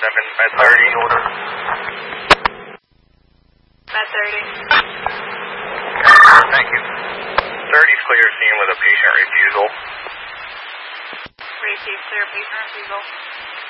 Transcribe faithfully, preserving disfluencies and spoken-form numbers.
seven, med thirty. Order. Med thirty. Thank you. thirty's clear scene with a patient refusal. Repeat, clear patient refusal.